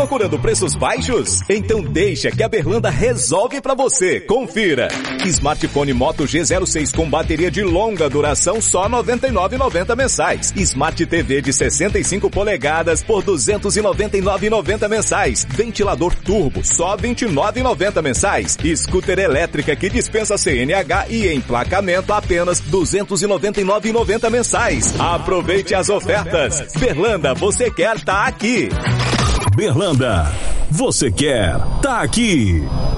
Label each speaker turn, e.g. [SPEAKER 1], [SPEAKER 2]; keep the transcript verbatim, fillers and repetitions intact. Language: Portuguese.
[SPEAKER 1] procurando preços baixos? Então deixa que a Berlanda resolve pra você. Confira. Smartphone Moto G zero seis com bateria de longa duração só noventa e nove reais e noventa centavos mensais. Smart T V de sessenta e cinco polegadas por duzentos e noventa e nove reais e noventa centavos mensais. Ventilador turbo só vinte e nove reais e noventa centavos mensais. Scooter elétrica que dispensa C N H e emplacamento apenas duzentos e noventa e nove reais e noventa centavos mensais. Aproveite as ofertas. Berlanda, você quer tá aqui.
[SPEAKER 2] Berlanda, você quer tá aqui.